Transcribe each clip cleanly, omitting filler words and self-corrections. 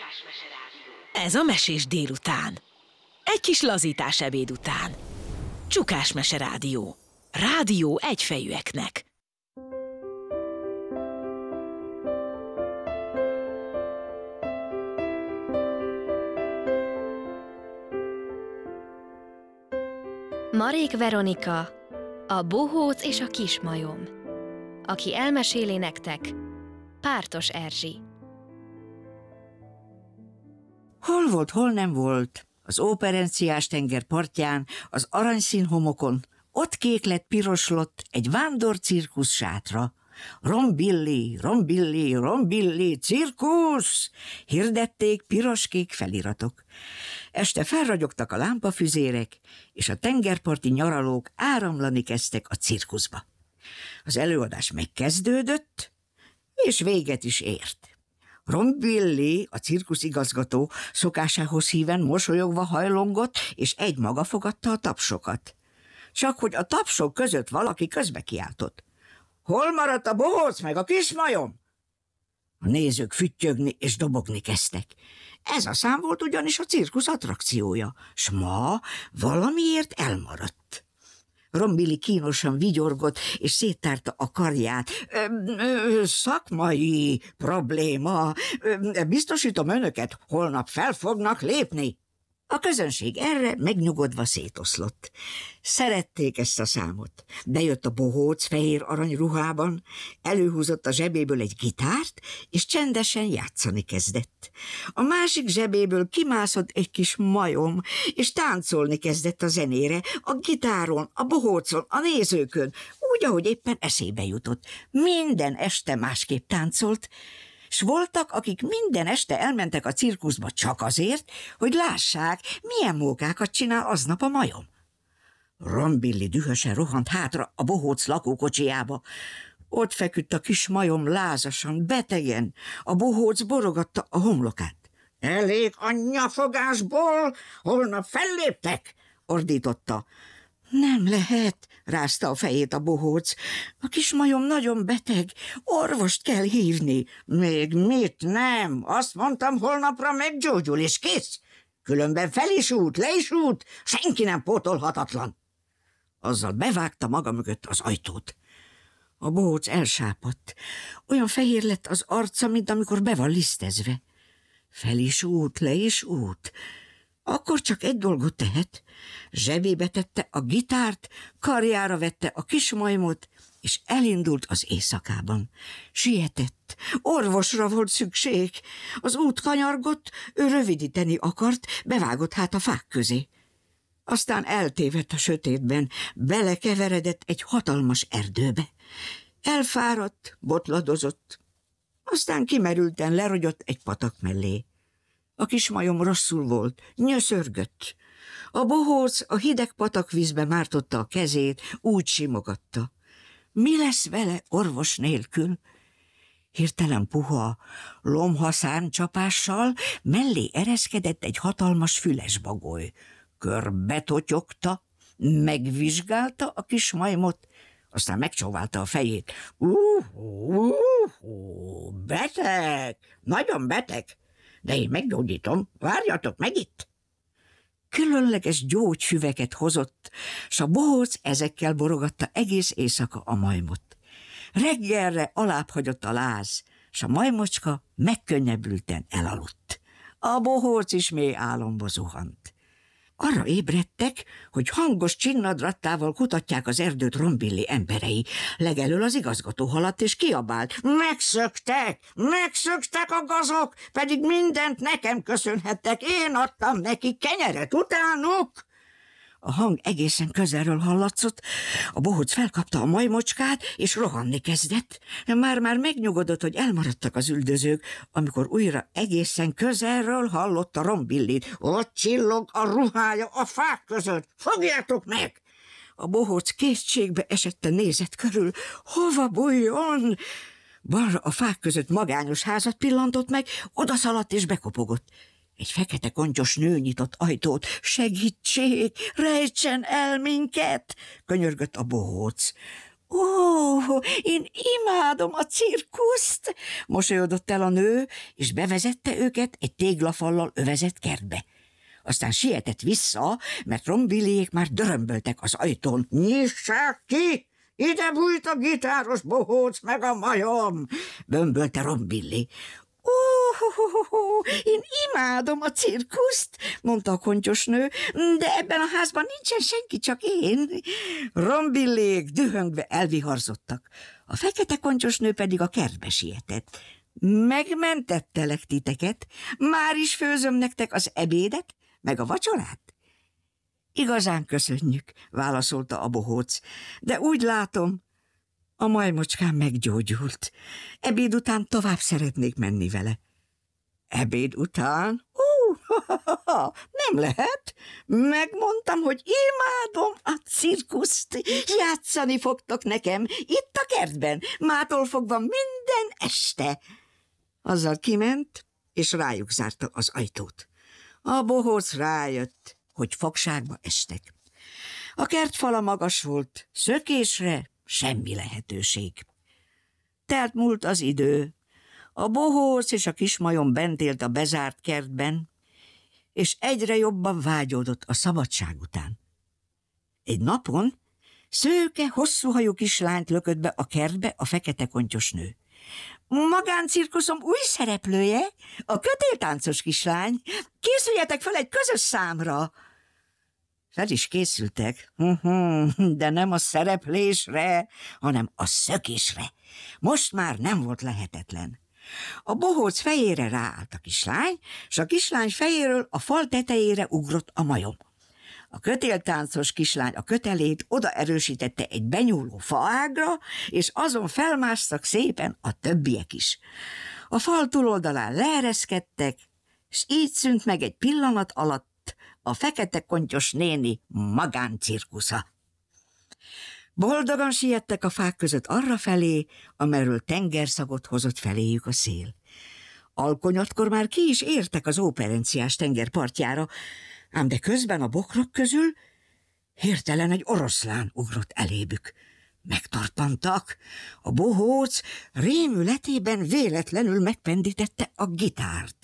Ez a Mesés délután. Egy kis lazítás ebéd után. Csukás Mese Rádió. Rádió egyfejűeknek. Marék Veronika, a bohóc és a kismajom. Aki elmeséli nektek, Pártos Erzsi. Hol volt, hol nem volt, az Óperenciás tenger partján, az aranyszín homokon, ott kék piroslott egy vándor cirkusz sátra. Rombilli, rombilli, rombilli, cirkusz! Hirdették piros-kék feliratok. Este felragyogtak a lámpafüzérek, és a tengerparti nyaralók áramlani kezdtek a cirkuszba. Az előadás megkezdődött, és véget is ért. Rombilli, a cirkuszigazgató, szokásához híven mosolyogva hajlongott, és egymaga fogadta a tapsokat. Csak hogy a tapsok között valaki közbe kiáltott. Hol maradt a bohóc meg a kismajom? A nézők füttyögni és dobogni kezdtek. Ez a szám volt ugyanis a cirkusz attrakciója, s ma valamiért elmaradt. Rombilli kínosan vigyorgott, és széttárta a karját. Szakmai probléma. Biztosítom önöket, holnap fel fognak lépni. A közönség erre megnyugodva szétoszlott. Szerették ezt a számot. Bejött a bohóc fehér arany ruhában, előhúzott a zsebéből egy gitárt, és csendesen játszani kezdett. A másik zsebéből kimászott egy kis majom, és táncolni kezdett a zenére, a gitáron, a bohócon, a nézőkön, úgy, ahogy éppen eszébe jutott. Minden este másképp táncolt, s voltak, akik minden este elmentek a cirkuszba csak azért, hogy lássák, milyen mókákat csinál aznap a majom. Rombilli dühösen rohant hátra a bohóc lakókocsijába. Ott feküdt a kis majom lázasan, betegen, a bohóc borogatta a homlokát. Elég a nyafogásból, holnap felléptek, ordította. Nem lehet, rázta a fejét a bohóc. A kismajom nagyon beteg, orvost kell hívni. Még mit nem? Azt mondtam, holnapra meggyógyul, és kész. Különben fel is út, le is út, senki nem pótolhatatlan. Azzal bevágta maga mögött az ajtót. A bohóc elsápadt. Olyan fehér lett az arca, mint amikor be van lisztezve. Fel is út, le is út. Akkor csak egy dolgot tehet. Zsebébe tette a gitárt, karjára vette a kismajmot, és elindult az éjszakában. Sietett, orvosra volt szükség. Az út kanyargott, ő rövidíteni akart, bevágott hát a fák közé. Aztán eltévedt a sötétben, belekeveredett egy hatalmas erdőbe. Elfáradt, botladozott, aztán kimerülten lerogyott egy patak mellé. A kismajom rosszul volt, nyöszörgött. A bohóc a hideg patakvízbe mártotta a kezét, úgy simogatta. Mi lesz vele orvos nélkül? Hirtelen puha, lomhaszárny csapással mellé ereszkedett egy hatalmas fülesbagoly. Körbe totyogta, megvizsgálta a kismajmot, aztán megcsóválta a fejét. Beteg, nagyon beteg, de én meggyógyítom, várjatok meg itt. Különleges gyógyfüveket hozott, s a bohóc ezekkel borogatta egész éjszaka a majmot. Reggelre alább hagyott a láz, s a majmocska megkönnyebbülten elaludt. A bohóc is mély álomba zuhant. Arra ébredtek, hogy hangos csinnadrattával kutatják az erdőt Rombilli emberei. Legelől az igazgató haladt és kiabált. Megszöktek a gazok, pedig mindent nekem köszönhettek. Én adtam neki kenyeret utánuk. A hang egészen közelről hallatszott, a bohóc felkapta a majmocskát, és rohanni kezdett. Már megnyugodott, hogy elmaradtak az üldözők, amikor újra egészen közelről hallotta Rombillit. Ott csillog a ruhája a fák között, fogjátok meg! A bohóc kétségbe esetten nézett körül. Hova bújjon? Balra a fák között magányos házat pillantott meg, odaszaladt és bekopogott. Egy fekete kontyos nő nyitott ajtót. Segítség, rejtsen el minket, könyörgött a bohóc. Ó, én imádom a cirkuszt, mosolyodott el a nő, és bevezette őket egy téglafallal övezett kertbe. Aztán sietett vissza, mert Rombilliék már dörömböltek az ajtón. Nyissák ki! Ide bújt a gitáros bohóc meg a majom! Bömbölte Rombilli. Ó, én imádom a cirkuszt, mondta a kontyosnő, de ebben a házban nincsen senki, csak én. Rombillék dühöngve elviharzottak. A fekete kontyosnő pedig a kertbe sietett. Megmentettelek titeket, már is főzöm nektek az ebédet, meg a vacsorát? Igazán köszönjük, válaszolta a bohóc, de úgy látom, a majmocskám meggyógyult. Ebéd után tovább szeretnék menni vele. Ebéd után? Nem lehet. Megmondtam, hogy imádom a cirkuszt. Játszani fogtok nekem itt a kertben, mától fogva minden este. Azzal kiment, és rájuk zárta az ajtót. A bohóc rájött, hogy fogságba estek. A kertfala magas volt, szökésre semmi lehetőség. Telt múlt az idő. A bohóc és a kismajom bent élt a bezárt kertben, és egyre jobban vágyódott a szabadság után. Egy napon szőke, hosszúhajú kislányt lökött be a kertbe a fekete kontyos nő. Magáncirkuszom új szereplője, a kötéltáncos kislány. Készüljetek fel egy közös számra. Fel is készültek, de nem a szereplésre, hanem a szökésre. Most már nem volt lehetetlen. A bohóc fejére ráállt a kislány, s a kislány fejéről a fal tetejére ugrott a majom. A kötéltáncos kislány a kötelét oda erősítette egy benyúló faágra, és azon felmásztak szépen a többiek is. A fal túloldalán leereszkedtek, s így szűnt meg egy pillanat alatt a fekete kontyos néni magáncirkusza. Boldogan siettek a fák között arrafelé, amerről tengerszagot hozott feléjük a szél. Alkonyatkor már ki is értek az óperenciás tenger partjára, ám de közben a bokrok közül hirtelen egy oroszlán ugrott elébük. Megtartantak. A bohóc rémületében véletlenül megpendítette a gitárt.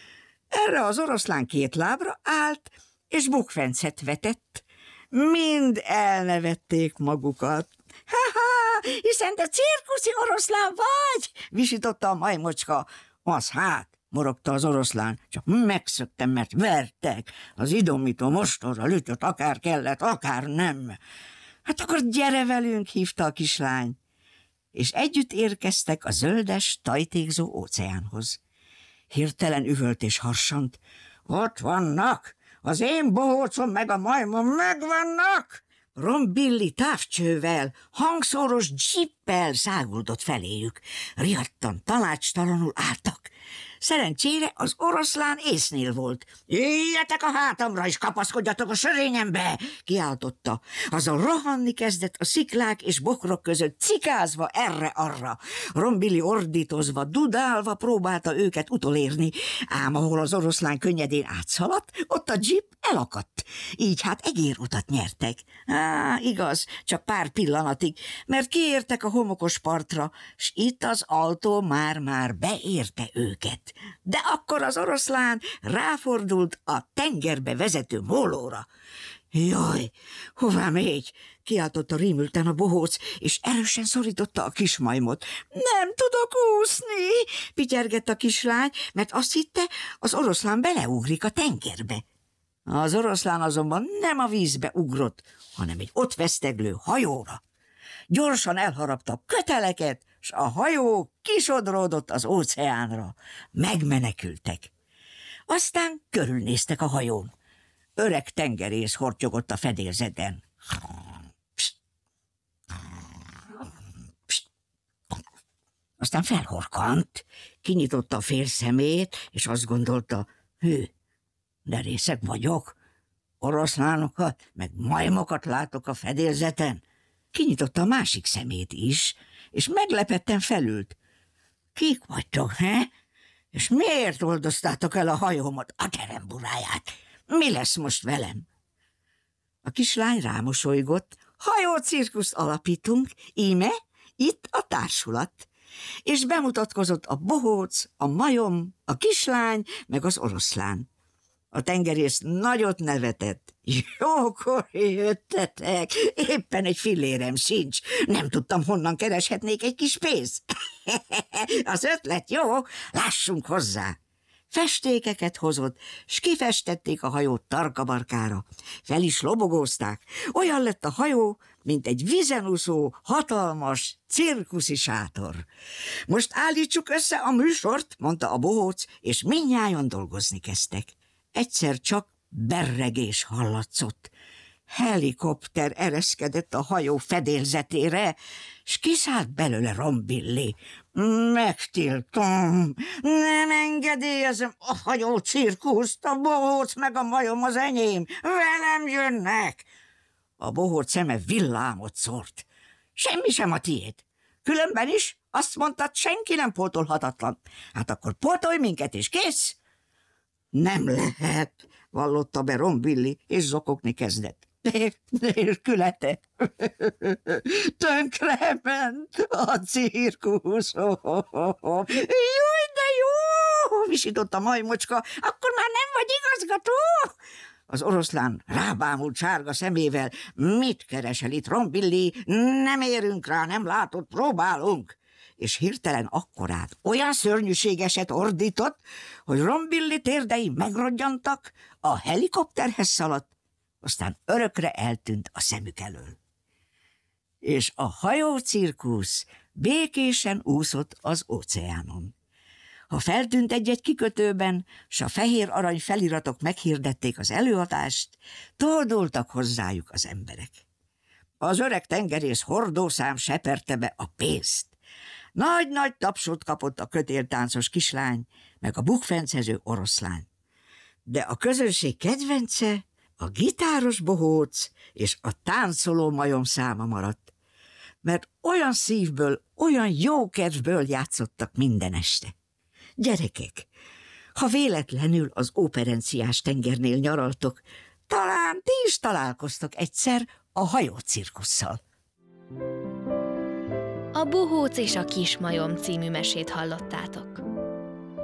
Erre az oroszlán két lábra állt, és bukfencet vetett. Mind elnevették magukat. Ha-ha, hiszen te cirkuszi oroszlán vagy, visította a majmocska. Az hát, morogta az oroszlán, csak megszöktem, mert vertek. Az idomító mostorral ütött, akár kellett, akár nem. Hát akkor gyere velünk, hívta a kislány. És együtt érkeztek a zöldes, tajtékzó óceánhoz. Hirtelen üvölt és harsant. Ott vannak! Az én bohócom meg a majmom megvannak! Rombilli távcsővel, hangszóros dzsippel száguldott feléjük. Riadtan, tanácstalanul álltak. Szerencsére az oroszlán észnél volt. Jöjjetek a hátamra, és kapaszkodjatok a sörényembe, kiáltotta. Azzal rohanni kezdett a sziklák és bokrok között, cikázva erre-arra. Rombilli ordítozva, dudálva próbálta őket utolérni, ám ahol az oroszlán könnyedén átszaladt, ott a dzsip elakadt. Így hát egérutat nyertek. Igaz, csak pár pillanatig, mert kiértek a homokos partra, s itt az autó már beérte őket. De akkor az oroszlán ráfordult a tengerbe vezető mólóra. Jaj, hová megy? Kiáltotta rémülten a bohóc, és erősen szorította a kismajmot. Nem tudok úszni, pityergett a kislány, mert azt hitte, az oroszlán beleugrik a tengerbe. Az oroszlán azonban nem a vízbe ugrott, hanem egy ott veszteglő hajóra. Gyorsan elharapta a köteleket, s a hajó kisodródott az óceánra. Megmenekültek. Aztán körülnéztek a hajón. Öreg tengerész hortyogott a fedélzeten. Aztán felhorkant, kinyitotta a fél szemét, és azt gondolta, de részeg vagyok, oroszlánokat, meg majmokat látok a fedélzeten. Kinyitotta a másik szemét is, és meglepetten felült. Kik vagytok, he? És miért oldoztátok el a hajómat, a teremburáját? Mi lesz most velem? A kislány rámosolygott, hajócirkuszt alapítunk, íme itt a társulat. És bemutatkozott a bohóc, a majom, a kislány, meg az oroszlán. A tengerész nagyot nevetett. Jókor jöttetek, éppen egy fillérem sincs. Nem tudtam, honnan kereshetnék egy kis pénzt. Az ötlet jó, lássunk hozzá. Festékeket hozott, s kifestették a hajót tarkabarkára. Fel is lobogózták. Olyan lett a hajó, mint egy vízen úszó, hatalmas cirkuszi sátor. Most állítsuk össze a műsort, mondta a bohóc, és mindnyájan dolgozni kezdtek. Egyszer csak berregés hallatszott. Helikopter ereszkedett a hajó fedélzetére, s kiszállt belőle Rombilli. Megtiltom, nem engedélyezem a hajó cirkuszt, a bohóc meg a majom az enyém, velem jönnek. A bohóc szeme villámot szórt. Semmi sem a tiéd. Különben is azt mondtad, senki nem pótolhatatlan. Hát akkor pótolj minket, és kész. Nem lehet, vallotta be Rombilli, és zokogni kezdett. Nélkülete. Tönkrement a cirkusz. Júj, de jó, visított a majmocska, akkor már nem vagy igazgató? Az oroszlán rábámult sárga szemével. Mit keresel itt, Rombilli? Nem érünk rá, nem látod, próbálunk. És hirtelen akkorát olyan szörnyűségeset ordított, hogy Rombilli térdei megrodjantak, a helikopterhez szaladt, aztán örökre eltűnt a szemük elől. És a hajócirkusz békésen úszott az óceánon. Ha feltűnt egy-egy kikötőben, s a fehér arany feliratok meghirdették az előadást, toldultak hozzájuk az emberek. Az öreg tengerész hordószám seperte be a pénzt. Nagy-nagy tapsot kapott a kötéltáncos kislány, meg a bukfencező oroszlány. De a közönség kedvence a gitáros bohóc és a táncoló majom száma maradt, mert olyan szívből, olyan jó kedvből játszottak minden este. Gyerekek, ha véletlenül az Óperenciás tengernél nyaraltok, talán ti is találkoztok egyszer a hajócirkusszal. A Bohóc és a Kismajom című mesét hallottátok.